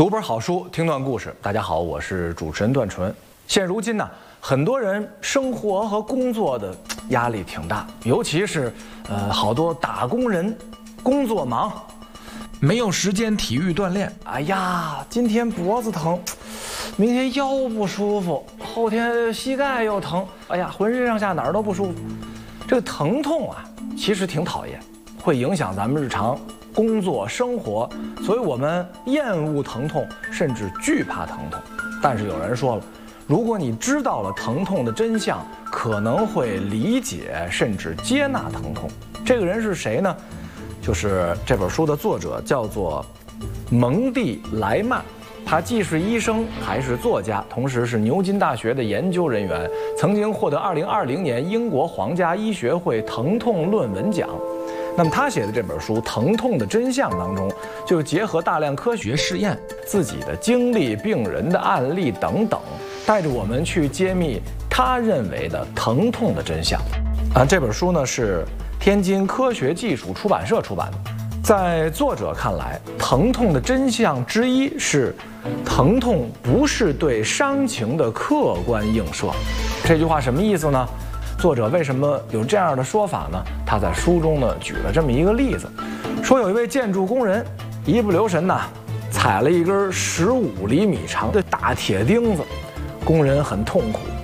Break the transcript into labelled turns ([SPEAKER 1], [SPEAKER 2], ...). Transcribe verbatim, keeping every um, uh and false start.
[SPEAKER 1] 读本好书，听段故事。大家好，我是主持人段纯。现如今呢，很多人生活和工作的压力挺大，尤其是呃好多打工人，工作忙，
[SPEAKER 2] 没有时间体育锻炼。
[SPEAKER 1] 哎呀，今天脖子疼，明天腰不舒服，后天膝盖又疼，哎呀，浑身上下哪儿都不舒服。这个疼痛啊，其实挺讨厌，会影响咱们日常工作生活，所以我们厌恶疼痛，甚至惧怕疼痛。但是有人说了，如果你知道了疼痛的真相，可能会理解甚至接纳疼痛。这个人是谁呢？就是这本书的作者，叫做蒙蒂莱曼。他既是医生，还是作家，同时是牛津大学的研究人员，曾经获得二零二零年英国皇家医学会疼痛论文奖。那么他写的这本书《疼痛的真相》当中，就结合大量科学试验、自己的经历、病人的案例等等，带着我们去揭秘他认为的疼痛的真相。啊，这本书呢是天津科学技术出版社出版的。在作者看来，疼痛的真相之一是，疼痛不是对伤情的客观映射。这句话什么意思呢？作者为什么有这样的说法呢？他在书中呢举了这么一个例子，说有一位建筑工人一不留神呐，踩了一根十五厘米长的大铁钉子，工人很痛苦，